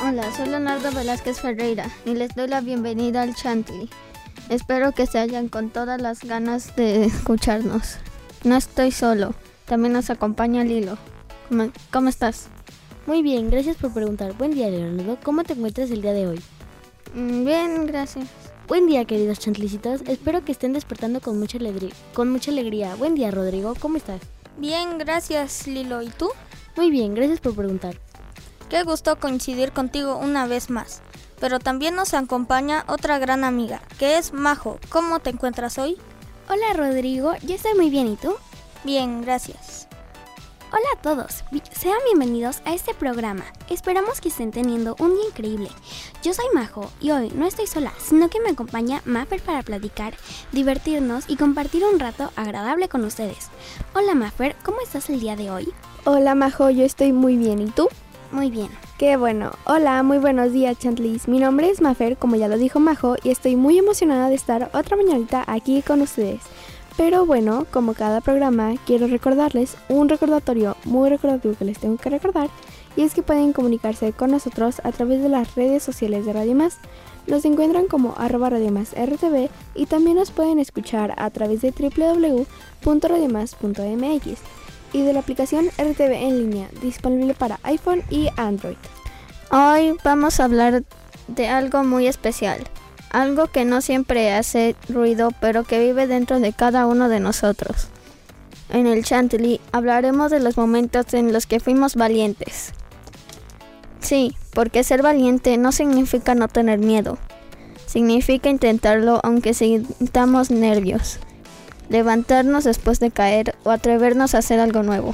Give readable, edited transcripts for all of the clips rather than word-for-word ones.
Hola, soy Leonardo Velázquez Ferreira y les doy la bienvenida al Chantilly. Espero que se hayan con todas las ganas de escucharnos. No estoy solo, también nos acompaña Lilo. ¿Cómo estás? Muy bien, gracias por preguntar. Buen día, Leonardo. ¿Cómo te encuentras el día de hoy? Bien, gracias. Buen día, queridos chantlicitos. Espero que estén despertando con mucha alegría. Buen día, Rodrigo. ¿Cómo estás? Bien, gracias, Lilo. ¿Y tú? Muy bien, gracias por preguntar. Qué gusto coincidir contigo una vez más. Pero también nos acompaña otra gran amiga, que es Majo. ¿Cómo te encuentras hoy? Hola, Rodrigo. Yo estoy muy bien. ¿Y tú? Bien, gracias. Hola a todos, sean bienvenidos a este programa. Esperamos que estén teniendo un día increíble. Yo soy Majo y hoy no estoy sola, sino que me acompaña Maffer para platicar, divertirnos y compartir un rato agradable con ustedes. Hola Maffer, ¿cómo estás el día de hoy? Hola Majo, yo estoy muy bien, ¿y tú? Muy bien. Qué bueno. Hola, muy buenos días Chantlis. Mi nombre es Maffer, como ya lo dijo Majo, y estoy muy emocionada de estar otra mañanita aquí con ustedes. Pero bueno, como cada programa, quiero recordarles un recordatorio muy recordativo que les tengo que recordar, y es que pueden comunicarse con nosotros a través de las redes sociales de Radio Más. Nos encuentran como @RadioMásRTV y también nos pueden escuchar a través de www.radiomás.mx y de la aplicación RTV en línea, disponible para iPhone y Android. Hoy vamos a hablar de algo muy especial. Algo que no siempre hace ruido, pero que vive dentro de cada uno de nosotros. En el Chantilly hablaremos de los momentos en los que fuimos valientes. Sí, porque ser valiente no significa no tener miedo. Significa intentarlo aunque sintamos nervios. Levantarnos después de caer o atrevernos a hacer algo nuevo.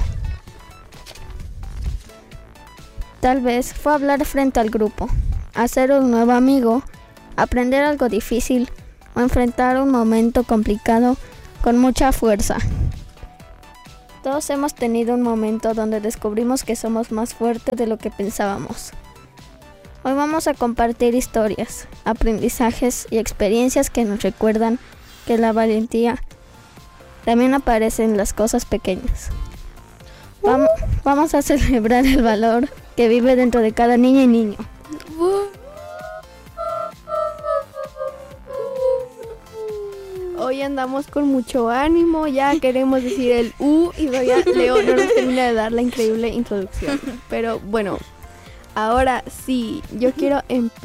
Tal vez fue hablar frente al grupo, hacer un nuevo amigo, aprender algo difícil o enfrentar un momento complicado con mucha fuerza. Todos hemos tenido un momento donde descubrimos que somos más fuertes de lo que pensábamos. Hoy vamos a compartir historias, aprendizajes y experiencias que nos recuerdan que la valentía también aparece en las cosas pequeñas. Vamos a celebrar el valor que vive dentro de cada niña y niño. Hoy andamos con mucho ánimo, ya queremos decir el y todavía Leo no nos termina de dar la increíble introducción. Pero bueno, ahora sí, yo quiero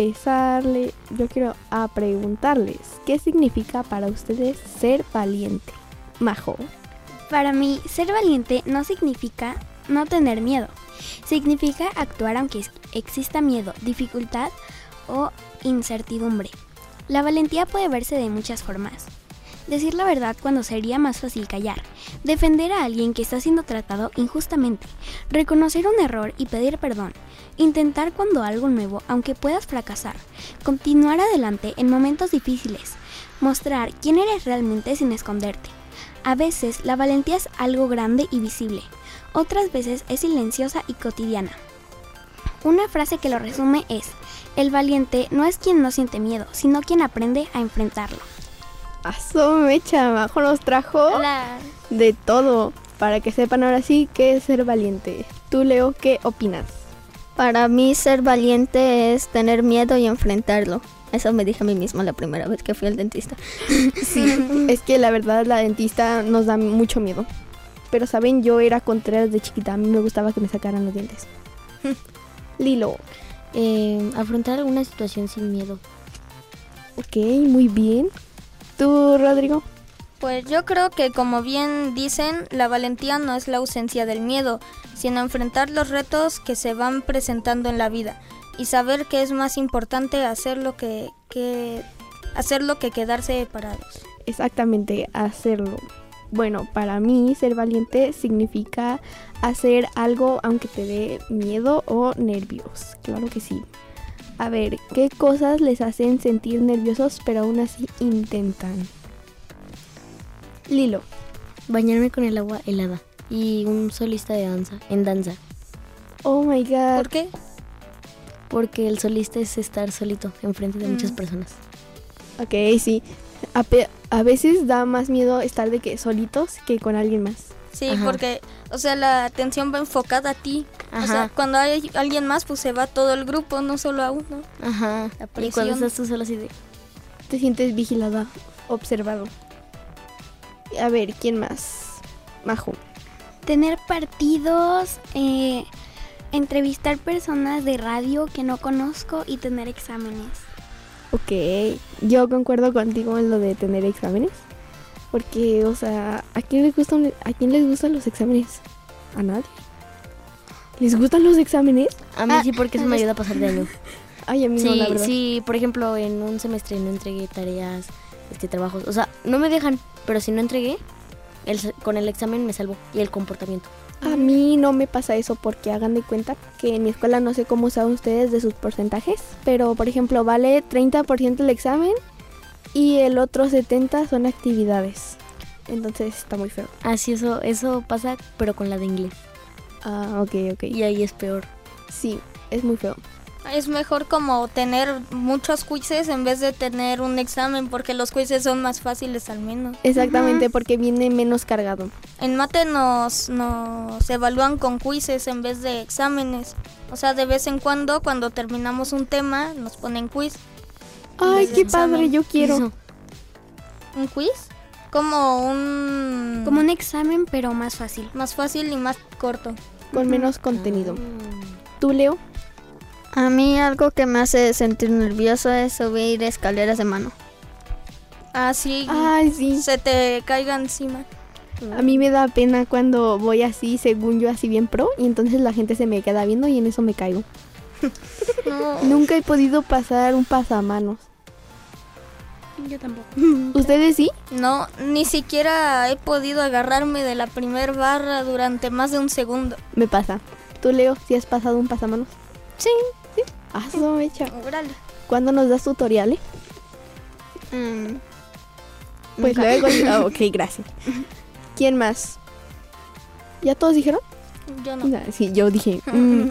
a preguntarles, ¿qué significa para ustedes ser valiente? Majo. Para mí, ser valiente no significa no tener miedo. Significa actuar aunque exista miedo, dificultad o incertidumbre. La valentía puede verse de muchas formas. Decir la verdad cuando sería más fácil callar, defender a alguien que está siendo tratado injustamente, reconocer un error y pedir perdón, intentar cuando algo nuevo aunque puedas fracasar, continuar adelante en momentos difíciles, mostrar quién eres realmente sin esconderte. A veces la valentía es algo grande y visible, otras veces es silenciosa y cotidiana. Una frase que lo resume es: el valiente no es quien no siente miedo, sino quien aprende a enfrentarlo. Mecha, Majo nos trajo Hola. de todo, para que sepan ahora sí qué es ser valiente. Tú, Leo, ¿qué opinas? Para mí ser valiente es tener miedo y enfrentarlo. Eso me dije a mí misma la primera vez que fui al dentista. Sí, es que la verdad la dentista nos da mucho miedo. Pero saben, yo era contraria desde chiquita, a mí me gustaba que me sacaran los dientes. Lilo. Afrontar alguna situación sin miedo. Ok, muy bien. ¿Tú, Rodrigo? Pues yo creo que, como bien dicen, la valentía no es la ausencia del miedo, sino enfrentar los retos que se van presentando en la vida y saber que es más importante hacerlo que quedarse parados. Exactamente, hacerlo. Bueno, para mí ser valiente significa hacer algo aunque te dé miedo o nervios. Claro que sí. A ver, ¿qué cosas les hacen sentir nerviosos pero aún así intentan? Lilo. Bañarme con el agua helada y un solista en danza. Oh my god. ¿Por qué? Porque el solista es estar solito enfrente de muchas personas. Ok, sí. A veces da más miedo estar de que solitos que con alguien más. Sí, Ajá. porque, o sea, la atención va enfocada a ti. O sea, cuando hay alguien más, pues se va todo el grupo, no solo a uno. Ajá. La Y presión. cuando estás tú solo así de... Te sientes vigilada, observado. A ver, ¿quién más? Majo. Tener partidos, entrevistar personas de radio que no conozco y tener exámenes. Ok, yo concuerdo contigo en lo de tener exámenes. Porque, o sea, ¿a quién les gustan los exámenes? ¿A nadie? ¿Les gustan los exámenes? A mí sí, porque eso me ayuda a pasar de año. Ay, a mí no, la verdad. Sí, por ejemplo, en un semestre no entregué tareas, trabajos. O sea, no me dejan, pero si no entregué, con el examen me salvo. Y el comportamiento. A mí no me pasa eso porque hagan de cuenta que en mi escuela no sé cómo saben ustedes de sus porcentajes, pero por ejemplo vale 30% el examen y el otro 70% son actividades. Entonces está muy feo. Así eso pasa, pero con la de inglés. Ah, ok. Y ahí es peor. Sí, es muy feo. Es mejor como tener muchos quizzes en vez de tener un examen, porque los quizzes son más fáciles al menos. Exactamente, porque viene menos cargado. En mate nos evalúan con quizzes en vez de exámenes. O sea, de vez en cuando terminamos un tema, nos ponen quiz. Ay, Desde qué examen. padre, yo quiero. Eso. ¿Un quiz? Como un examen, pero más fácil. más fácil y más corto. Con menos contenido. ¿Tú, Leo? A mí algo que me hace sentir nervioso es subir escaleras de mano. Ah, sí. Ay, sí. Se te caiga encima. A mí me da pena cuando voy así, según yo, así bien pro, y entonces la gente se me queda viendo y en eso me caigo. No. Nunca he podido pasar un pasamanos. Yo tampoco. ¿Ustedes sí? No, ni siquiera he podido agarrarme de la primer barra durante más de un segundo. Me pasa. ¿Tú, Leo, si has pasado un pasamanos? Sí. Hazlo, mecha. Órale. ¿Cuándo nos das tutoriales? Pues Nunca. luego. Ok, gracias. ¿Quién más? ¿Ya todos dijeron? Yo no. Sí, yo dije.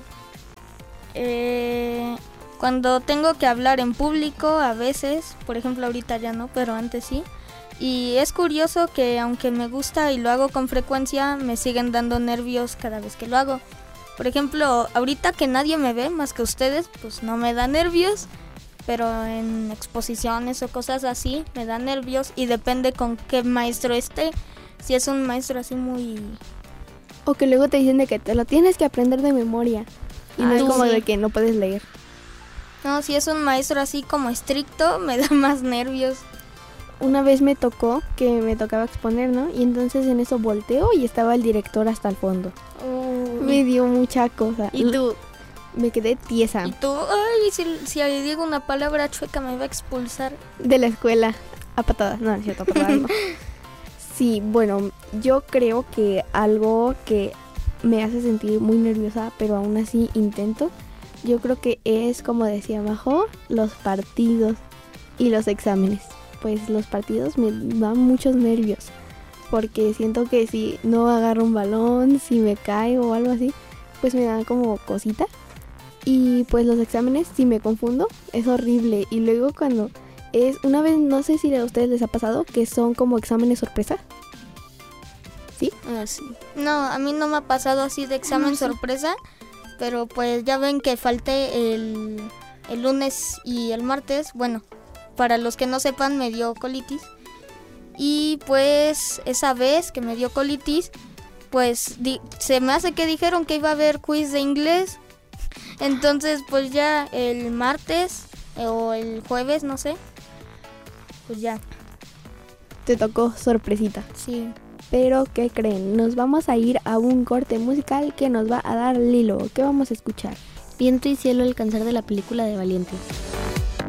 Cuando tengo que hablar en público, a veces, por ejemplo ahorita ya no, pero antes sí. Y es curioso que aunque me gusta y lo hago con frecuencia, me siguen dando nervios cada vez que lo hago. Por ejemplo, ahorita que nadie me ve más que ustedes, pues no me da nervios, pero en exposiciones o cosas así me da nervios y depende con qué maestro esté. Si es un maestro así muy... O que luego te dicen de que te lo tienes que aprender de memoria. Y no Ah, es como sí. de que no puedes leer. No, si es un maestro así como estricto, me da más nervios. Una vez me tocó que me tocaba exponer, ¿no? Y entonces en eso volteo y estaba el director hasta el fondo. Me dio mucha cosa. ¿Y tú? Me quedé tiesa Y tú, ay, si digo una palabra chueca me va a expulsar. de la escuela. A patadas. No, es cierto, a patadas no. Sí, bueno, yo creo que algo que me hace sentir muy nerviosa, pero aún así intento, yo creo que es, como decía Majo, los partidos y los exámenes. Pues los partidos me dan muchos nervios, porque siento que si no agarro un balón, si me caigo o algo así, pues me da como cosita. Y pues los exámenes, si me confundo, es horrible. Y luego cuando es, una vez, no sé si a ustedes les ha pasado, que son como exámenes sorpresa. ¿Sí? Ah, sí. No, a mí no me ha pasado así de examen sorpresa, pero pues ya ven que falté el lunes y el martes. Bueno, para los que no sepan, me dio colitis. Y pues esa vez que me dio colitis, pues se me hace que dijeron que iba a haber quiz de inglés. Entonces pues ya el martes o el jueves, no sé, pues ya, Te tocó sorpresita. sí. Pero, ¿qué creen? Nos vamos a ir a un corte musical que nos va a dar Lilo. ¿Qué vamos a escuchar? Viento y cielo al cansar de la película de Valiente.